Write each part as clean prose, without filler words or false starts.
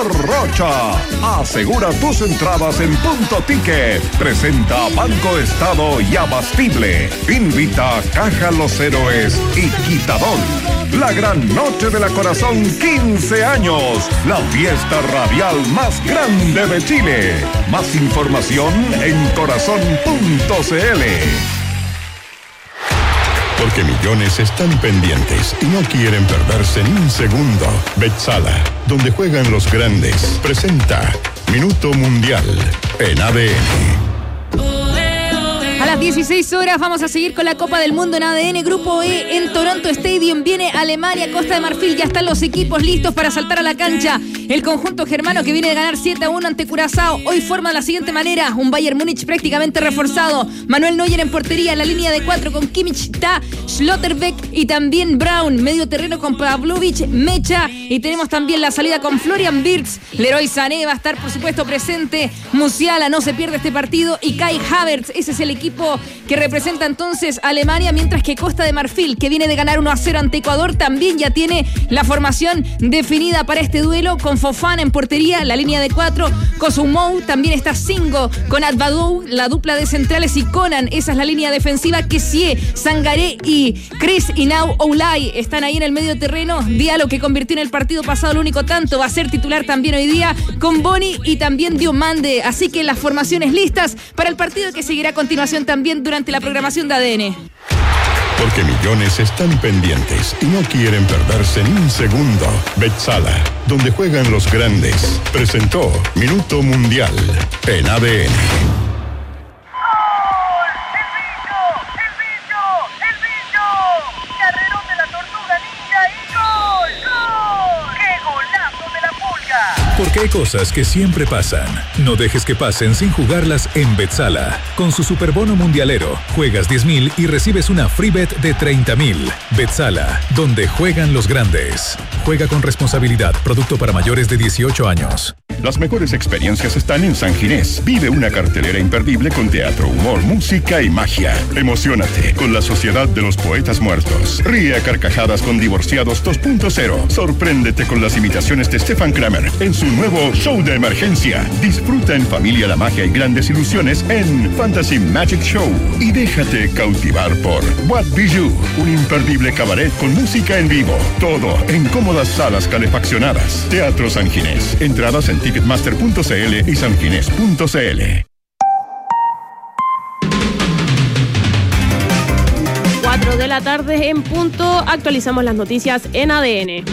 Rocha, asegura tus entradas en Punto Ticket. Presenta Banco Estado y Abastible. Invita Caja Los Héroes y Quitador. La gran noche de la Corazón 15 años. La fiesta radial más grande de Chile. Más información en corazón.cl. Porque millones están pendientes y no quieren perderse ni un segundo. Betsala, donde juegan los grandes, presenta Minuto Mundial en ADN. A las 16 horas vamos a seguir con la Copa del Mundo en ADN Grupo E en Toronto Stadium. Viene Alemania, Costa de Marfil. Ya están los equipos listos para saltar a la cancha. El conjunto germano que viene de ganar 7-1 ante Curazao. Hoy forma de la siguiente manera. Un Bayern Múnich prácticamente reforzado. Manuel Neuer en portería. En la línea de 4 con Kimmich, Ta, Schlotterbeck y también Braun. Medio terreno con Pavlovic, Mecha. Y tenemos también la salida con Florian Wirtz. Leroy Sané va a estar por supuesto presente. Musiala no se pierde este partido. Y Kai Havertz. Ese es el equipo que representa entonces a Alemania, mientras que Costa de Marfil, que viene de ganar 1-0 ante Ecuador, también ya tiene la formación definida para este duelo, con Fofana en portería, la línea de 4, Kosumou, también está Singo con Adbadou, la dupla de centrales, y Conan, esa es la línea defensiva. Kessie, Sangaré y Chris Inau Oulay están ahí en el medio terreno. Diallo, que convirtió en el partido pasado el único tanto, va a ser titular también hoy día, con Boni y también Diomande. Así que las formaciones listas para el partido que seguirá a continuación también durante la programación de ADN. Porque millones están pendientes y no quieren perderse ni un segundo. Betsala, donde juegan los grandes, presentó Minuto Mundial en ADN. Porque hay cosas que siempre pasan. No dejes que pasen sin jugarlas en Betsala. Con su superbono mundialero, juegas 10,000 y recibes una free bet de 30,000. Betsala, donde juegan los grandes. Juega con responsabilidad. Producto para mayores de 18 años. Las mejores experiencias están en San Ginés. Vive una cartelera imperdible con teatro, humor, música y magia. Emociónate con la Sociedad de los Poetas Muertos. Ríe a carcajadas con Divorciados 2.0. Sorpréndete con las imitaciones de Stefan Kramer en su nuevo show de emergencia. Disfruta en familia la magia y grandes ilusiones en Fantasy Magic Show. Y déjate cautivar por What Be You, un imperdible cabaret con música en vivo. Todo en cómodas salas calefaccionadas. Teatro San Ginés. Entradas en Ticketmaster.cl y sanginés.cl. 4 de la tarde en punto. Actualizamos las noticias en ADN.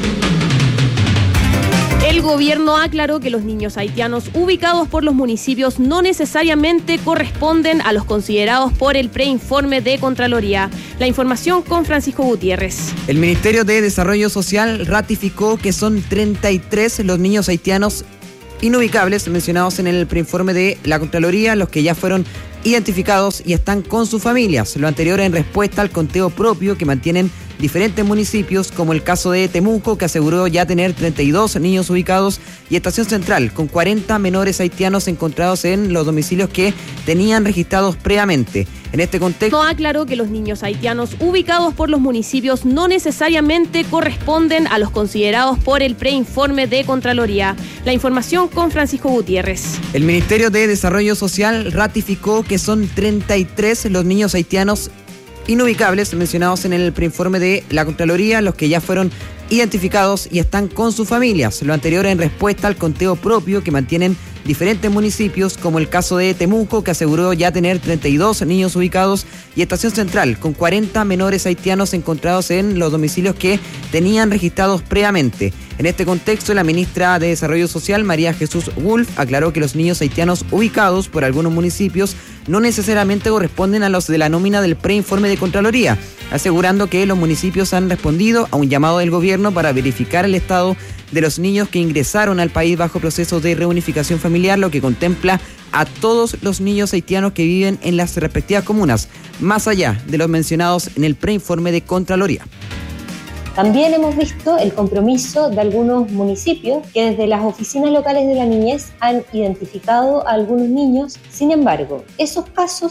El gobierno aclaró que los niños haitianos ubicados por los municipios no necesariamente corresponden a los considerados por el preinforme de Contraloría. La información con Francisco Gutiérrez. El Ministerio de Desarrollo Social ratificó que son 33 los niños haitianos inubicables mencionados en el preinforme de la Contraloría, los que ya fueron identificados y están con sus familias. Lo anterior en respuesta al conteo propio que mantienen diferentes municipios, como el caso de Temuco, que aseguró ya tener 32 niños ubicados, y Estación Central, con 40 menores haitianos encontrados en los domicilios que tenían registrados previamente. En este contexto, aclaró que los niños haitianos ubicados por los municipios no necesariamente corresponden a los considerados por el preinforme de Contraloría. La información con Francisco Gutiérrez. El Ministerio de Desarrollo Social ratificó que son 33 los niños haitianos inubicables mencionados en el preinforme de la Contraloría, los que ya fueron identificados y están con sus familias. Lo anterior en respuesta al conteo propio que mantienen diferentes municipios, como el caso de Temuco, que aseguró ya tener 32 niños ubicados, y Estación Central, con 40 menores haitianos encontrados en los domicilios que tenían registrados previamente. En este contexto, la ministra de Desarrollo Social, María Jesús Wolf, aclaró que los niños haitianos ubicados por algunos municipios no necesariamente corresponden a los de la nómina del preinforme de Contraloría, asegurando que los municipios han respondido a un llamado del gobierno para verificar el estado de los niños que ingresaron al país bajo procesos de reunificación familiar, lo que contempla a todos los niños haitianos que viven en las respectivas comunas, más allá de los mencionados en el preinforme de Contraloría. También hemos visto el compromiso de algunos municipios que desde las oficinas locales de la niñez han identificado a algunos niños. Sin embargo, esos casos...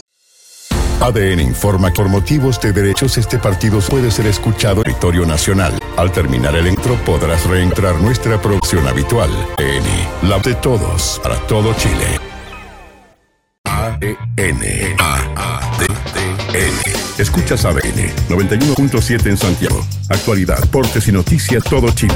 ADN informa que por motivos de derechos este partido puede ser escuchado en territorio nacional. Al terminar el intro podrás reentrar nuestra producción habitual. ADN. La de todos, para todo Chile. ADN. Escuchas ADN 91.7 en Santiago. Actualidad, deportes y noticias todo Chile.